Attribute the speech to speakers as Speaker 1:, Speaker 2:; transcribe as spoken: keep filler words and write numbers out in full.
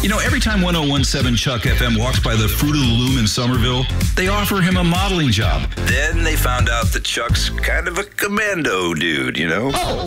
Speaker 1: You know, every time one oh one seven Chuck F M walks by the Fruit of the Loom in Somerville, they offer him a modeling job. Then they found out that Chuck's kind of a commando dude, you know? Oh.